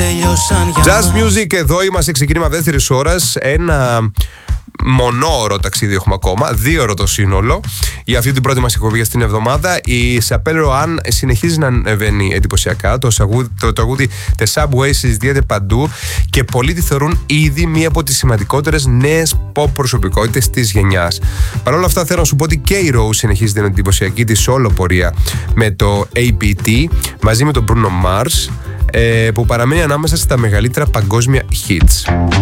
Just Music, εδώ είμαστε, ξεκίνημα δεύτερης ώρας. Ένα μονόωρο ταξίδι έχουμε ακόμα, 2ωρο το σύνολο για αυτή την πρώτη μας εκπομπή για στην εβδομάδα. Η Σαπέλ Ροάν συνεχίζει να ανεβαίνει εντυπωσιακά. Το τραγούδι The Subway συζητιέται παντού και πολλοί τη θεωρούν ήδη μία από τις σημαντικότερες νέες pop προσωπικότητες της γενιάς. Παρ' όλα αυτά θέλω να σου πω ότι και η Rose συνεχίζει την εντυπωσιακή της solo πορεία με το APT μαζί με τον Bruno Mars, που παραμένει ανάμεσα στα μεγαλύτερα παγκόσμια hits.